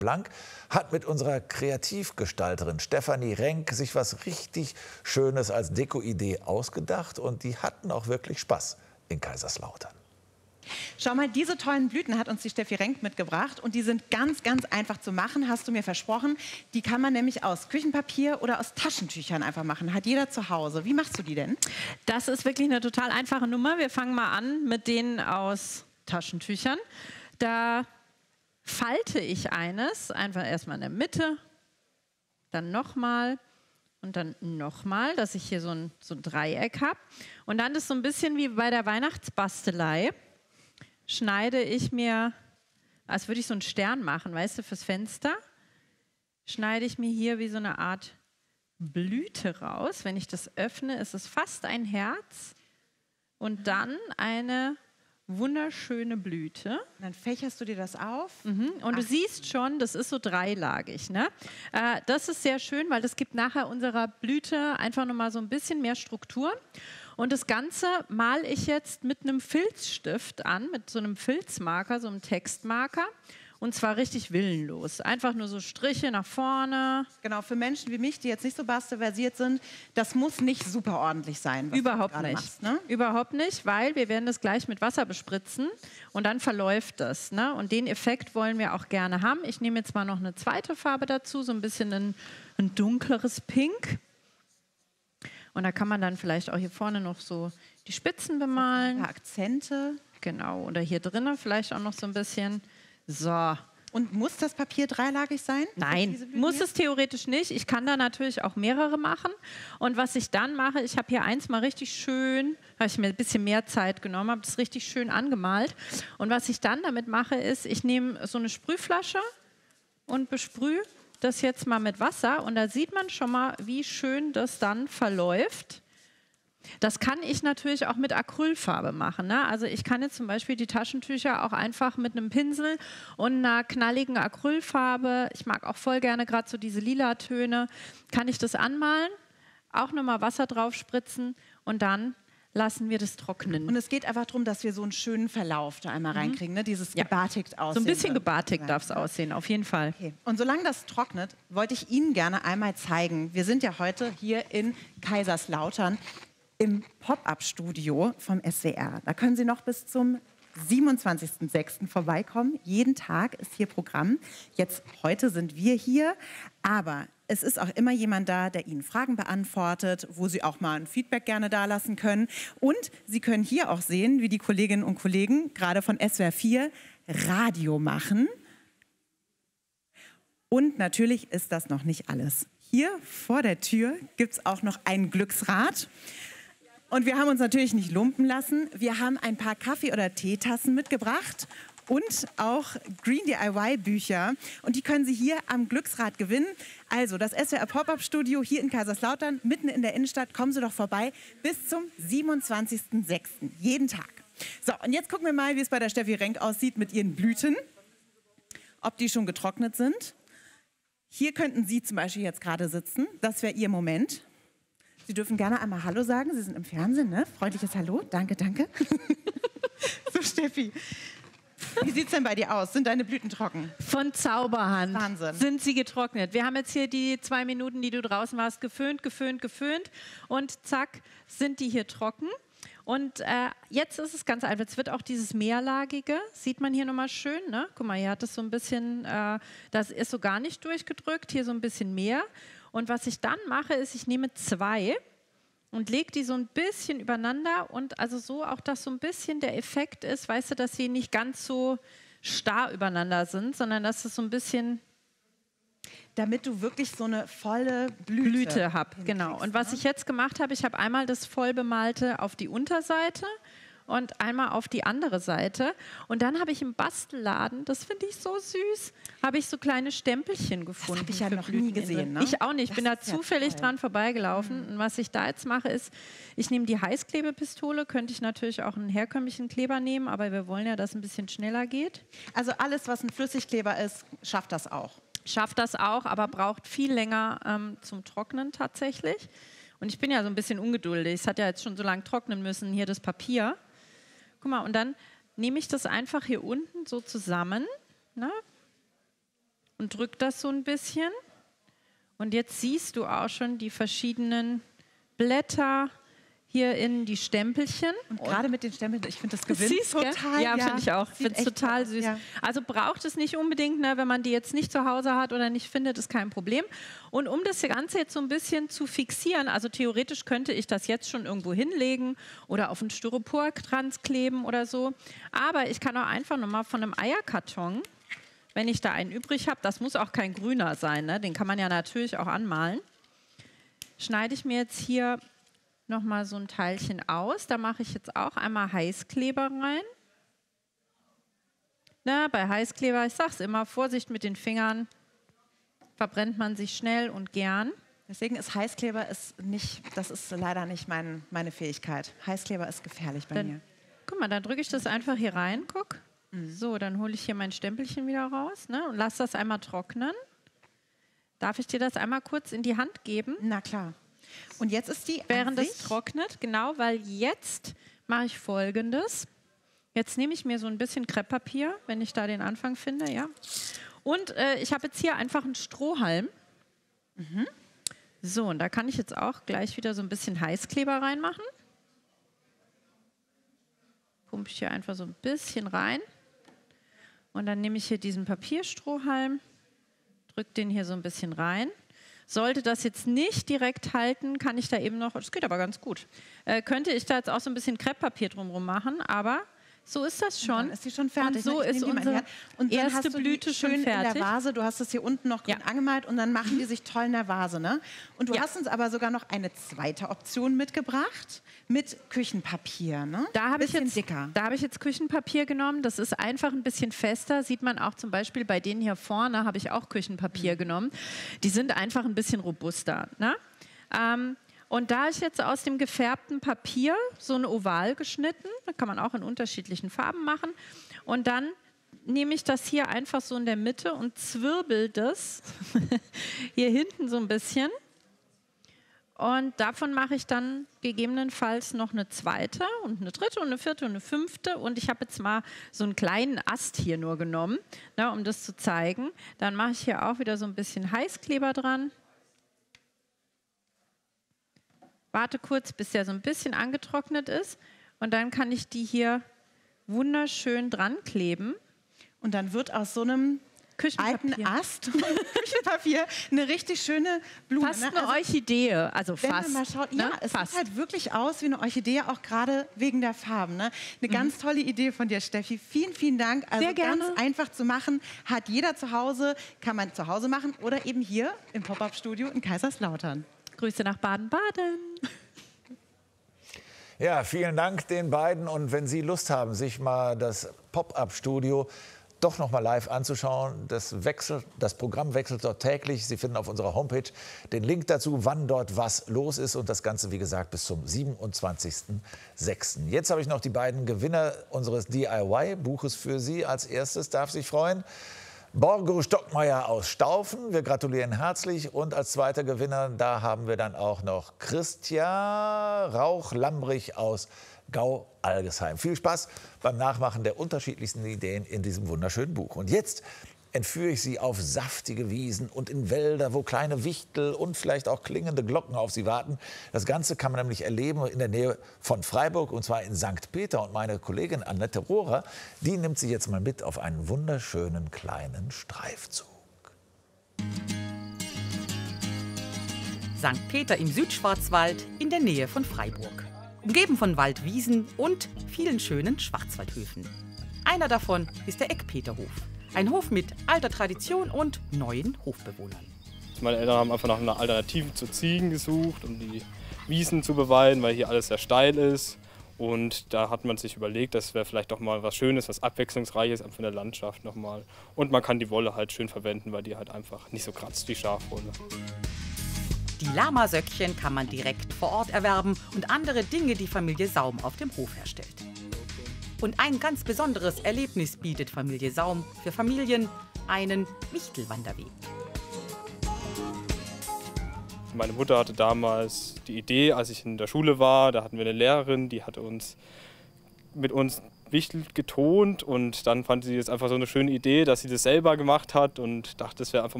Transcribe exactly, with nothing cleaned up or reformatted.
Blank hat mit unserer Kreativgestalterin Stefanie Renk sich was richtig Schönes als Deko-Idee ausgedacht und die hatten auch wirklich Spaß in Kaiserslautern. Schau mal, diese tollen Blüten hat uns die Steffi Renk mitgebracht und die sind ganz, ganz einfach zu machen, hast du mir versprochen. Die kann man nämlich aus Küchenpapier oder aus Taschentüchern einfach machen, hat jeder zu Hause. Wie machst du die denn? Das ist wirklich eine total einfache Nummer. Wir fangen mal an mit denen aus Taschentüchern. Da falte ich eines, einfach erstmal in der Mitte, dann nochmal und dann nochmal, dass ich hier so ein, so ein Dreieck habe. Und dann ist so ein bisschen wie bei der Weihnachtsbastelei, schneide ich mir, als würde ich so einen Stern machen, weißt du, fürs Fenster, schneide ich mir hier wie so eine Art Blüte raus. Wenn ich das öffne, ist es fast ein Herz und dann eine wunderschöne Blüte. Und dann fächerst du dir das auf. Mhm. Und Ach. du siehst schon, das ist so dreilagig. Ne? Äh, das ist sehr schön, weil das gibt nachher unserer Blüte einfach nochmal so ein bisschen mehr Struktur. Und das Ganze male ich jetzt mit einem Filzstift an, mit so einem Filzmarker, so einem Textmarker. Und zwar richtig willenlos. Einfach nur so Striche nach vorne. Genau, für Menschen wie mich, die jetzt nicht so bastelversiert sind, das muss nicht super ordentlich sein. Was Überhaupt du nicht. Machst, ne? Überhaupt nicht, weil wir werden das gleich mit Wasser bespritzen und dann verläuft das. Ne? Und den Effekt wollen wir auch gerne haben. Ich nehme jetzt mal noch eine zweite Farbe dazu, so ein bisschen ein, ein dunkleres Pink. Und da kann man dann vielleicht auch hier vorne noch so die Spitzen bemalen. Ein paar Akzente. Genau, oder hier drinnen vielleicht auch noch so ein bisschen. So. Und muss das Papier dreilagig sein? Nein, muss es theoretisch nicht. Ich kann da natürlich auch mehrere machen. Und was ich dann mache, ich habe hier eins mal richtig schön, habe ich mir ein bisschen mehr Zeit genommen, habe das richtig schön angemalt. Und was ich dann damit mache, ist, ich nehme so eine Sprühflasche und besprühe das jetzt mal mit Wasser. Und da sieht man schon mal, wie schön das dann verläuft. Das kann ich natürlich auch mit Acrylfarbe machen. Ne? Also ich kann jetzt zum Beispiel die Taschentücher auch einfach mit einem Pinsel und einer knalligen Acrylfarbe, ich mag auch voll gerne gerade so diese lila Töne, kann ich das anmalen, auch nochmal Wasser drauf spritzen und dann lassen wir das trocknen. Und es geht einfach darum, dass wir so einen schönen Verlauf da einmal mhm. reinkriegen, ne? Dieses ja. gebartigt aussehen. So ein bisschen gebartigt darf es aussehen, auf jeden Fall. Okay. Und solange das trocknet, wollte ich Ihnen gerne einmal zeigen. Wir sind ja heute hier in Kaiserslautern im Pop-up-Studio vom S W R. Da können Sie noch bis zum siebenundzwanzigsten sechsten vorbeikommen. Jeden Tag ist hier Programm. Jetzt, heute sind wir hier, aber es ist auch immer jemand da, der Ihnen Fragen beantwortet, wo Sie auch mal ein Feedback gerne dalassen können. Und Sie können hier auch sehen, wie die Kolleginnen und Kollegen, gerade von S W R vier, Radio machen. Und natürlich ist das noch nicht alles. Hier vor der Tür gibt es auch noch ein Glücksrad. Und wir haben uns natürlich nicht lumpen lassen. Wir haben ein paar Kaffee- oder Teetassen mitgebracht und auch Green D I Y-Bücher. Und die können Sie hier am Glücksrad gewinnen. Also das S W R Pop-Up-Studio hier in Kaiserslautern, mitten in der Innenstadt. Kommen Sie doch vorbei bis zum siebenundzwanzigsten sechsten Jeden Tag. So, und jetzt gucken wir mal, wie es bei der Steffi Renk aussieht mit ihren Blüten. Ob die schon getrocknet sind. Hier könnten Sie zum Beispiel jetzt gerade sitzen. Das wäre Ihr Moment. Sie dürfen gerne einmal Hallo sagen. Sie sind im Fernsehen, ne? Freundliches Hallo. Danke, danke. So, Steffi, wie sieht es denn bei dir aus? Sind deine Blüten trocken? Von Zauberhand Wahnsinn. Sind sie getrocknet. Wir haben jetzt hier die zwei Minuten, die du draußen warst, geföhnt, geföhnt, geföhnt. Und zack, sind die hier trocken. Und äh, jetzt ist es ganz einfach. Jetzt wird auch dieses mehrlagige, sieht man hier nochmal schön. Ne? Guck mal, hier hat es so ein bisschen, äh, das ist so gar nicht durchgedrückt, hier so ein bisschen mehr. Und was ich dann mache, ist, ich nehme zwei und lege die so ein bisschen übereinander und also so auch, dass so ein bisschen der Effekt ist, weißt du, dass sie nicht ganz so starr übereinander sind, sondern dass es so ein bisschen... Damit du wirklich so eine volle Blüte, Blüte habe, genau. Und was ne? ich jetzt gemacht habe, ich habe einmal das voll bemalte auf die Unterseite und einmal auf die andere Seite. Und dann habe ich im Bastelladen, das finde ich so süß, habe ich so kleine Stempelchen gefunden. Das habe ich ja noch nie gesehen. Ne? Ich auch nicht. Ich bin da zufällig ja dran vorbeigelaufen. Mhm. Und was ich da jetzt mache, ist, ich nehme die Heißklebepistole, könnte ich natürlich auch einen herkömmlichen Kleber nehmen, aber wir wollen ja, dass es ein bisschen schneller geht. Also alles, was ein Flüssigkleber ist, schafft das auch. Schafft das auch, aber braucht viel länger ähm, zum Trocknen tatsächlich. Und ich bin ja so ein bisschen ungeduldig. Es hat ja jetzt schon so lange trocknen müssen, hier das Papier. Guck mal, und dann nehme ich das einfach hier unten so zusammen. Ne? und drücke das so ein bisschen. Und jetzt siehst du auch schon die verschiedenen Blätter hier in die Stempelchen. Und gerade mit den Stempeln, ich finde das gewinnt Siehst, total. Ja, ja, finde ich auch. Finde es total süß. Ja. Also braucht es nicht unbedingt, ne, wenn man die jetzt nicht zu Hause hat oder nicht findet, ist kein Problem. Und um das Ganze jetzt so ein bisschen zu fixieren, also theoretisch könnte ich das jetzt schon irgendwo hinlegen oder auf einen Styroporkranz kleben oder so. Aber ich kann auch einfach nochmal von einem Eierkarton, wenn ich da einen übrig habe, das muss auch kein grüner sein, ne? Den kann man ja natürlich auch anmalen, schneide ich mir jetzt hier nochmal so ein Teilchen aus. Da mache ich jetzt auch einmal Heißkleber rein. Na, bei Heißkleber, ich sage es immer, Vorsicht mit den Fingern, verbrennt man sich schnell und gern. Deswegen ist Heißkleber ist nicht, das ist leider nicht mein, meine Fähigkeit. Heißkleber ist gefährlich bei dann, mir. Guck mal, dann drücke ich das einfach hier rein, guck. Mhm. So, dann hole ich hier mein Stempelchen wieder raus, ne, und lasse das einmal trocknen. Darf ich dir das einmal kurz in die Hand geben? Na klar. Und jetzt ist die Während es trocknet, genau, weil jetzt mache ich Folgendes. Jetzt nehme ich mir so ein bisschen Krepppapier, wenn ich da den Anfang finde, ja. Und äh, ich habe jetzt hier einfach einen Strohhalm. Mhm. So, und da kann ich jetzt auch gleich wieder so ein bisschen Heißkleber reinmachen. Pumpe ich hier einfach so ein bisschen rein. Und dann nehme ich hier diesen Papierstrohhalm, drücke den hier so ein bisschen rein. Sollte das jetzt nicht direkt halten, kann ich da eben noch, das geht aber ganz gut, äh, könnte ich da jetzt auch so ein bisschen Krepppapier drumherum machen, aber so ist das schon. Und dann ist die schon fertig. Und so ist unsere und erste hast du Blüte schon schön fertig. in der Vase. Du hast das hier unten noch grün Ja. angemalt und dann machen die sich toll in der Vase. Ne? Und du Ja. hast uns aber sogar noch eine zweite Option mitgebracht mit Küchenpapier. Ne? Da habe ich, jetzt, dicker. da hab ich jetzt Küchenpapier genommen. Das ist einfach ein bisschen fester. Sieht man auch zum Beispiel bei denen hier vorne, habe ich auch Küchenpapier mhm. genommen. Die sind einfach ein bisschen robuster. Ne? Ähm, Und da ich jetzt aus dem gefärbten Papier so ein Oval geschnitten, da kann man auch in unterschiedlichen Farben machen, und dann nehme ich das hier einfach so in der Mitte und zwirbel das hier hinten so ein bisschen. Und davon mache ich dann gegebenenfalls noch eine zweite und eine dritte und eine vierte und eine fünfte. Und ich habe jetzt mal so einen kleinen Ast hier nur genommen, ne, um das zu zeigen. Dann mache ich hier auch wieder so ein bisschen Heißkleber dran. Warte kurz, bis der so ein bisschen angetrocknet ist. Und dann kann ich die hier wunderschön dran kleben. Und dann wird aus so einem alten Ast und Küchenpapier eine richtig schöne Blume. Fast ne? eine also, Orchidee, also wenn fast. man mal schaut, ne? ja, es fast. sieht halt wirklich aus wie eine Orchidee, auch gerade wegen der Farben. Ne? Eine mhm. ganz tolle Idee von dir, Steffi. Vielen, vielen Dank. Also Sehr gerne. Ganz einfach zu machen, hat jeder zu Hause, kann man zu Hause machen oder eben hier im Pop-Up-Studio in Kaiserslautern. Grüße nach Baden-Baden. Ja, vielen Dank den beiden. Und wenn Sie Lust haben, sich mal das Pop-Up-Studio doch noch mal live anzuschauen, das, wechselt, das Programm wechselt dort täglich. Sie finden auf unserer Homepage den Link dazu, wann dort was los ist. Und das Ganze, wie gesagt, bis zum siebenundzwanzigsten sechsten Jetzt habe ich noch die beiden Gewinner unseres D I Y-Buches für Sie. Als erstes darf sich freuen Borgo Stockmeier aus Staufen. Wir gratulieren herzlich. Und als zweiter Gewinner, da haben wir dann auch noch Christian Rauch-Lambrich aus Gau-Algesheim. Viel Spaß beim Nachmachen der unterschiedlichsten Ideen in diesem wunderschönen Buch. Und jetzt entführe ich Sie auf saftige Wiesen und in Wälder, wo kleine Wichtel und vielleicht auch klingende Glocken auf Sie warten. Das Ganze kann man nämlich erleben in der Nähe von Freiburg, und zwar in Sankt Peter. Und meine Kollegin Annette Rohrer, die nimmt Sie jetzt mal mit auf einen wunderschönen kleinen Streifzug. Sankt Peter im Südschwarzwald in der Nähe von Freiburg. Umgeben von Waldwiesen und vielen schönen Schwarzwaldhöfen. Einer davon ist der Eckpeterhof. Ein Hof mit alter Tradition und neuen Hofbewohnern. Meine Eltern haben einfach nach einer Alternative zu Ziegen gesucht, um die Wiesen zu beweiden, weil hier alles sehr steil ist. Und da hat man sich überlegt, das wäre vielleicht doch mal was Schönes, was Abwechslungsreiches von der Landschaft nochmal. Und man kann die Wolle halt schön verwenden, weil die halt einfach nicht so kratzt, die Schafwolle. Die Lamasöckchen kann man direkt vor Ort erwerben und andere Dinge, die Familie Saum auf dem Hof herstellt. Und ein ganz besonderes Erlebnis bietet Familie Saum für Familien, einen Wichtelwanderweg. Meine Mutter hatte damals die Idee, als ich in der Schule war, da hatten wir eine Lehrerin, die hatte uns mit uns Wichtel getont und dann fand sie das einfach so eine schöne Idee, dass sie das selber gemacht hat und dachte, das wäre einfach